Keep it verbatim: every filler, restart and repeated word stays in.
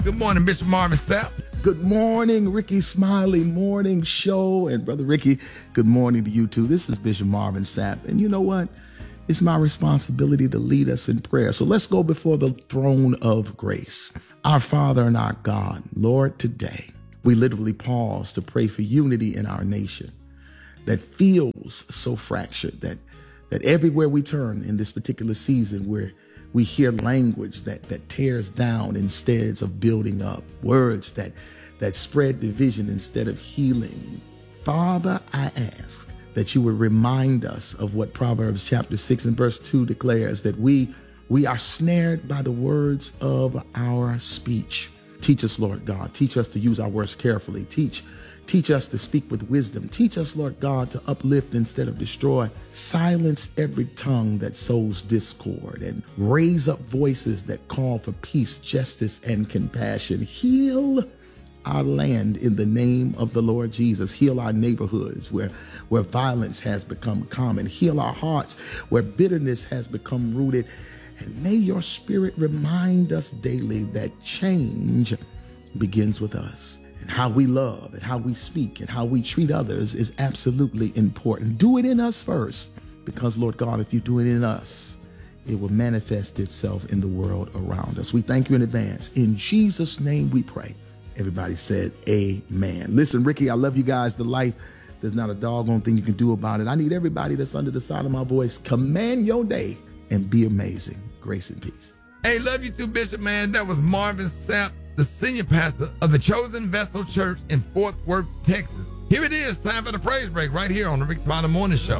Good morning, Bishop Marvin Sapp. Good morning, Ricky Smiley Morning Show. And Brother Ricky, good morning to you too. This is Bishop Marvin Sapp. And you know what? It's my responsibility to lead us in prayer. So let's go before the throne of grace. Our Father and our God, Lord, today we literally pause to pray for unity in our nation that feels so fractured, that that everywhere we turn in this particular season where we hear language that that tears down instead of building up, words that that spread division instead of healing. Father, I ask that you would remind us of what Proverbs chapter six and verse two declares, that we we are snared by the words of our speech. Teach us, Lord God. Teach us to use our words carefully. Teach Teach us to speak with wisdom. Teach us, Lord God, to uplift instead of destroy. Silence every tongue that sows discord and raise up voices that call for peace, justice, and compassion. Heal our land in the name of the Lord Jesus. Heal our neighborhoods where, where violence has become common. Heal our hearts where bitterness has become rooted. And may your spirit remind us daily that change begins with us. And how we love and how we speak and how we treat others is absolutely important. Do it in us first, because Lord God, if you do it in us, it will manifest itself in the world around us. We thank you in advance. In Jesus' name we pray. Everybody said amen. Listen, Ricky, I love you guys to life. There's not a doggone thing you can do about it. I need everybody that's under the sound of my voice, command your day and be amazing. Grace and peace. Hey, love you too, Bishop, man. That was Marvin Sapp, the senior pastor of the Chosen Vessel Church in Fort Worth, Texas. Here it is, time for the praise break right here on the Rick Smiley Morning Show.